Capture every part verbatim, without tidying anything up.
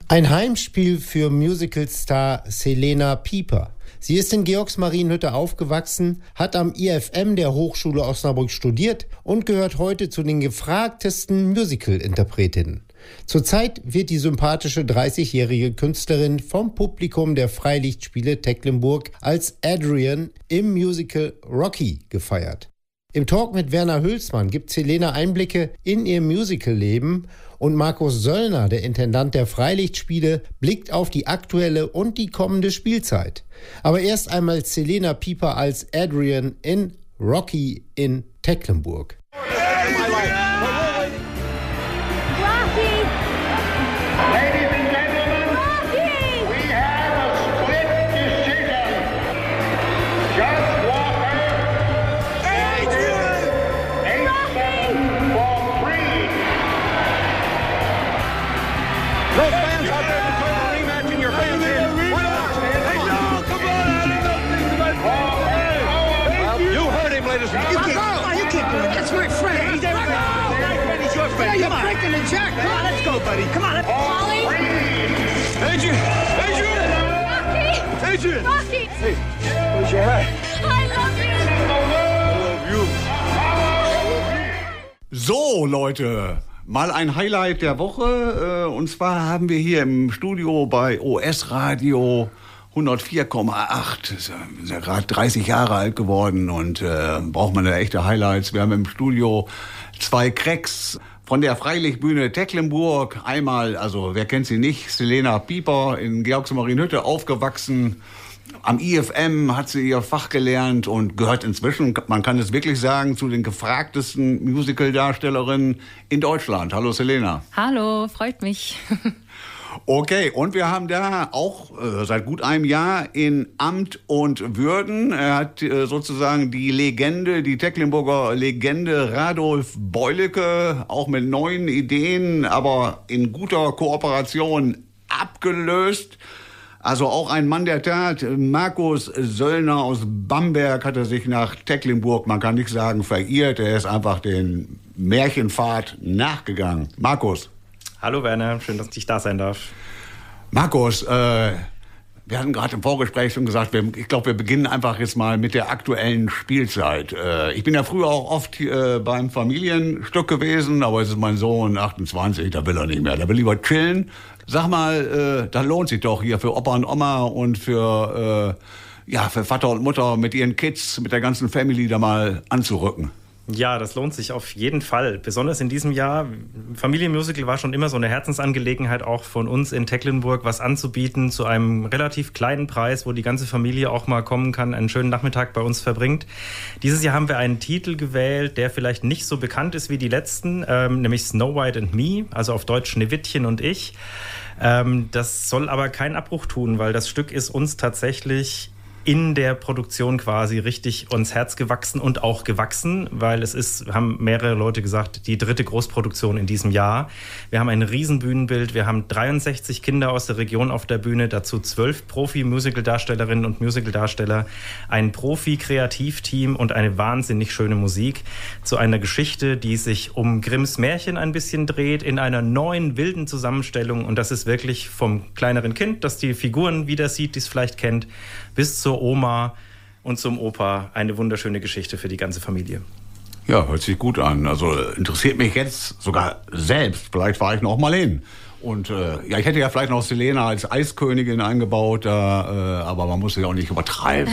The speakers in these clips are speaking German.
Ein Heimspiel für Musicalstar Selena Pieper. Sie ist in Georgsmarienhütte aufgewachsen, hat am I F M der Hochschule Osnabrück studiert und gehört heute zu den gefragtesten Musical-Interpretinnen. Zurzeit wird die sympathische dreißigjährige Künstlerin vom Publikum der Freilichtspiele Tecklenburg als Adrian im Musical Rocky gefeiert. Im Talk mit Werner Hülsmann gibt Selena Einblicke in ihr Musical-Leben und Markus Söllner, der Intendant der Freilichtspiele, blickt auf die aktuelle und die kommende Spielzeit. Aber erst einmal Selena Pieper als Adrian in Rocky in Tecklenburg. Come on, breaking the jack. Come on, let's go, buddy. Come on, let's Molly. Adrian, Adrian, Rocky, Adrian, Rocky. Hey, where's your hat? I love you. I love you. So, Leute, mal ein Highlight der Woche. Und zwar haben wir hier im Studio bei O S Radio hundertvier Komma acht. Ist ja gerade dreißig Jahre alt geworden und äh, braucht man da echte Highlights. Wir haben im Studio zwei Cracks von der Freilichtbühne Tecklenburg. Einmal, also wer kennt sie nicht, Selena Pieper in Georgsmarienhütte aufgewachsen. Am I F M hat sie ihr Fach gelernt und gehört inzwischen, man kann es wirklich sagen, zu den gefragtesten Musical-Darstellerinnen in Deutschland. Hallo Selena. Hallo, freut mich. Okay, und wir haben da auch äh, seit gut einem Jahr in Amt und Würden, er hat äh, sozusagen die Legende, die Tecklenburger Legende Radolf Beulicke, auch mit neuen Ideen, aber in guter Kooperation abgelöst. Also auch ein Mann der Tat, Markus Söllner aus Bamberg hat er sich nach Tecklenburg, man kann nicht sagen verirrt, er ist einfach den Märchenpfad nachgegangen. Markus. Hallo Werner, schön, dass ich da sein darf. Markus, äh, wir hatten gerade im Vorgespräch schon gesagt, wir, ich glaube, wir beginnen einfach jetzt mal mit der aktuellen Spielzeit. Äh, ich bin ja früher auch oft äh, beim Familienstück gewesen, aber jetzt ist mein Sohn achtundzwanzig, da will er nicht mehr, der will lieber chillen. Sag mal, äh, da lohnt sich doch hier für Opa und Oma und für, äh, ja, für Vater und Mutter mit ihren Kids, mit der ganzen Family da mal anzurücken. Ja, das lohnt sich auf jeden Fall. Besonders in diesem Jahr. Familienmusical war schon immer so eine Herzensangelegenheit auch von uns in Tecklenburg, was anzubieten zu einem relativ kleinen Preis, wo die ganze Familie auch mal kommen kann, einen schönen Nachmittag bei uns verbringt. Dieses Jahr haben wir einen Titel gewählt, der vielleicht nicht so bekannt ist wie die letzten, ähm, nämlich Snow White and Me, also auf Deutsch Schneewittchen und ich. Ähm, das soll aber keinen Abbruch tun, weil das Stück ist uns tatsächlich in der Produktion quasi richtig uns Herz gewachsen und auch gewachsen, weil es ist, haben mehrere Leute gesagt, die dritte Großproduktion in diesem Jahr. Wir haben ein Riesenbühnenbild, wir haben dreiundsechzig Kinder aus der Region auf der Bühne, dazu zwölf Profi-Musical-Darstellerinnen und Musical-Darsteller, ein Profi-Kreativteam und eine wahnsinnig schöne Musik zu einer Geschichte, die sich um Grimms Märchen ein bisschen dreht, in einer neuen, wilden Zusammenstellung, und das ist wirklich vom kleineren Kind, das die Figuren wieder sieht, die es vielleicht kennt, bis zur Oma und zum Opa eine wunderschöne Geschichte für die ganze Familie. Ja, hört sich gut an. Also interessiert mich jetzt sogar selbst. Vielleicht fahre ich noch mal hin. Und äh, ja, ich hätte ja vielleicht noch Selena als Eiskönigin eingebaut, da, äh, aber man muss sie auch nicht übertreiben.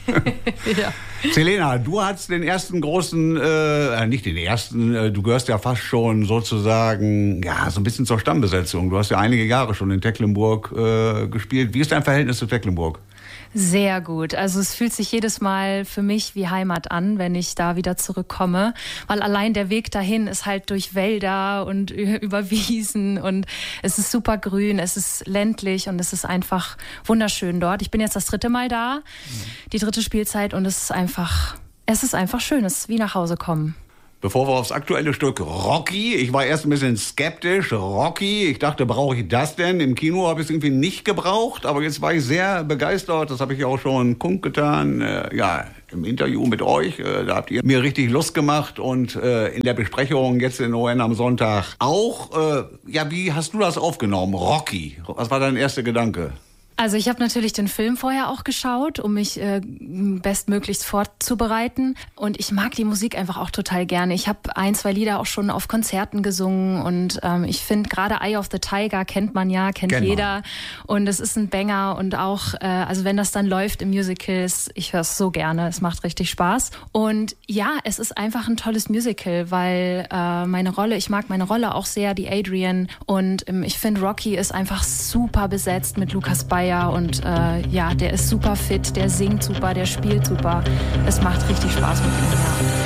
Ja. Selena, du hast den ersten großen, äh, nicht den ersten, äh, du gehörst ja fast schon sozusagen, ja, so ein bisschen zur Stammbesetzung. Du hast ja einige Jahre schon in Tecklenburg äh, gespielt. Wie ist dein Verhältnis zu Tecklenburg? Sehr gut. Also es fühlt sich jedes Mal für mich wie Heimat an, wenn ich da wieder zurückkomme, weil allein der Weg dahin ist halt durch Wälder und über Wiesen und es ist super grün, es ist ländlich und es ist einfach wunderschön dort. Ich bin jetzt das dritte Mal da, die dritte Spielzeit, und es ist einfach, es ist einfach schön, es ist wie nach Hause kommen. Bevor wir aufs aktuelle Stück Rocky, ich war erst ein bisschen skeptisch, Rocky, ich dachte, brauche ich das denn? Im Kino habe ich es irgendwie nicht gebraucht, aber jetzt war ich sehr begeistert, das habe ich auch schon kundgetan, äh, ja, im Interview mit euch, äh, da habt ihr mir richtig Lust gemacht und äh, in der Besprechung jetzt in O N am Sonntag auch. Äh, ja, wie hast du das aufgenommen, Rocky? Was war dein erster Gedanke? Also ich habe natürlich den Film vorher auch geschaut, um mich äh, bestmöglichst vorzubereiten. Und ich mag die Musik einfach auch total gerne. Ich habe ein, zwei Lieder auch schon auf Konzerten gesungen. Und ähm, ich finde, gerade Eye of the Tiger kennt man ja, kennt Kennt jeder. man. Und es ist ein Banger. Und auch, äh, also wenn das dann läuft im Musical, ich höre es so gerne. Es macht richtig Spaß. Und ja, es ist einfach ein tolles Musical, weil äh, meine Rolle, ich mag meine Rolle auch sehr, die Adrian. Und ähm, ich finde, Rocky ist einfach super besetzt mit Lukas Bayer. Und äh, ja, der ist super fit, der singt super, der spielt super. Es macht richtig Spaß mit ihm, ja.